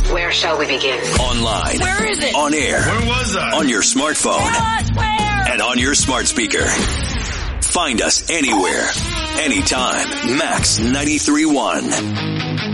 Where shall we begin? Online. Where is it? On air. Where was I? On your smartphone. Where? And on your smart speaker. Find us anywhere, anytime. Max 93.1.